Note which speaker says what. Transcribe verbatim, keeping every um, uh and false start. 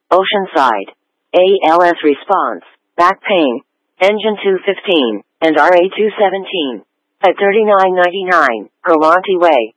Speaker 1: Oceanside, A L S response, back pain, engine two fifteen, and R A two seventeen, at thirty-nine ninety-nine, per Lonte Way.